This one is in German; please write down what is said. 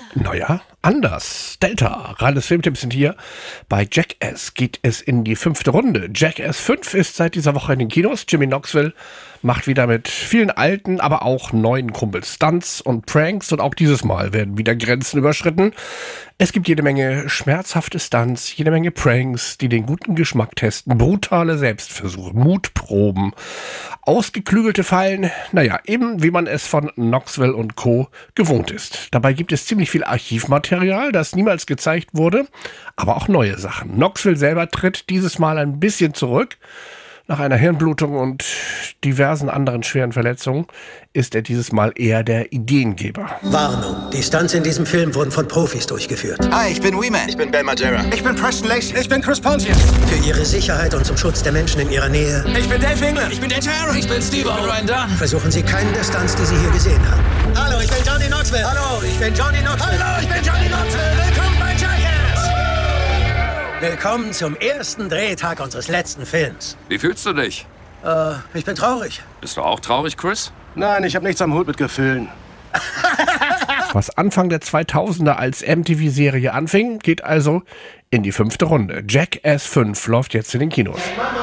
Naja, anders. Delta, Ralles Filmtipps sind hier. Bei Jackass geht es in die 5. Runde. Jackass 5 ist seit dieser Woche in den Kinos. Jimmy Knoxville macht wieder mit vielen alten, aber auch neuen Kumpels Stunts und Pranks. Und auch dieses Mal werden wieder Grenzen überschritten. Es gibt jede Menge schmerzhafte Stunts, jede Menge Pranks, die den guten Geschmack testen, brutale Selbstversuche, Mutproben, ausgeklügelte Fallen. Naja, eben wie man es von Knoxville und Co. gewohnt ist. Dabei gibt es ziemlich viel Archivmaterial, das niemals gezeigt wurde, aber auch neue Sachen. Knoxville selber tritt dieses Mal ein bisschen zurück. Nach einer Hirnblutung und diversen anderen schweren Verletzungen ist er dieses Mal eher der Ideengeber. Warnung, die Stunts in diesem Film wurden von Profis durchgeführt. Hi, ich bin Wee-Man. Ich bin Ben Margera. Ich bin Preston Lacey. Ich bin Chris Pontius. Für ihre Sicherheit und zum Schutz der Menschen in ihrer Nähe Ich bin Dave England. Ich bin Ed Harris. Ich bin Steve Ryan Dunn. versuchen sie keinen der Stunts, die sie hier gesehen haben. Hallo, ich bin Johnny Knoxville. Hallo, ich bin Johnny Knoxville. Hallo, ich bin Johnny Knoxville. Willkommen bei Jackass. Willkommen zum ersten Drehtag unseres letzten Films. Wie fühlst du dich? Ich bin traurig. Bist du auch traurig, Chris? Nein, ich habe nichts am Hut mit Gefühlen. Was Anfang der 2000er als MTV-Serie anfing, geht also in die 5. Runde. Jackass 5 läuft jetzt in den Kinos.